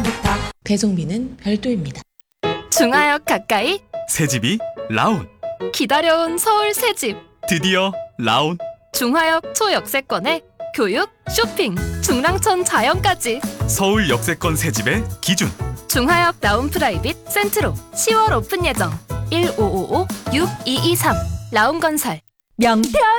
부탁. 배송비는 별도입니다. 중하역 가까이 새집이 라온. 기다려온 서울 새집. 드디어 라온. 중하역 초역세권에 교육, 쇼핑, 중랑천 자연까지. 서울 역세권 새집의 기준. 중하역 라운 프라이빗 센트로 10월 오픈 예정. 1555-6223 라운건설. 명태